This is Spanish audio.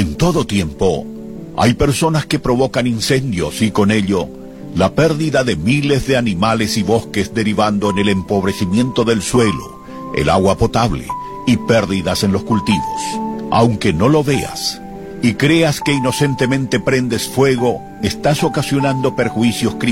En todo tiempo, hay personas que provocan incendios y con ello la pérdida de miles de animales y bosques derivando en el empobrecimiento del suelo, el agua potable y pérdidas en los cultivos. Aunque no lo veas y creas que inocentemente prendes fuego, estás ocasionando perjuicios criminales